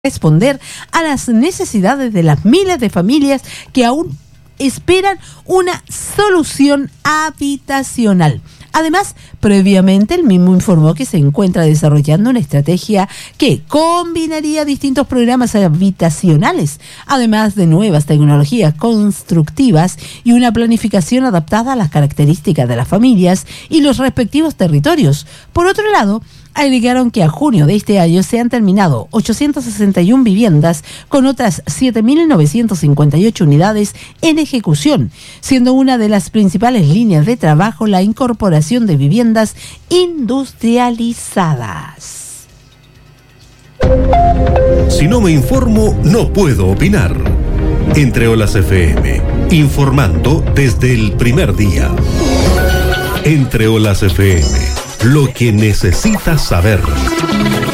responder a las necesidades de las miles de familias que aún esperan una solución habitacional. Además, previamente el mismo informó que se encuentra desarrollando una estrategia que combinaría distintos programas habitacionales, además de nuevas tecnologías constructivas y una planificación adaptada a las características de las familias y los respectivos territorios. Por otro lado, alegaron que a junio de este año se han terminado 861 viviendas con otras 7.958 unidades en ejecución, siendo una de las principales líneas de trabajo la incorporación de viviendas industrializadas. Si no me informo, no puedo opinar. Entre Olas FM, informando desde el primer día. Entre Olas FM, lo que necesitas saber.